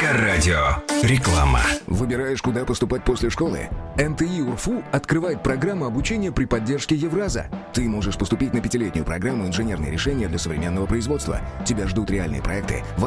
Радио. Реклама. Выбираешь, куда поступать после школы? НТИ УРФУ открывает программу обучения при поддержке Евраза. Ты можешь поступить на 5-летнюю программу «Инженерные решения для современного производства». Тебя ждут реальные проекты,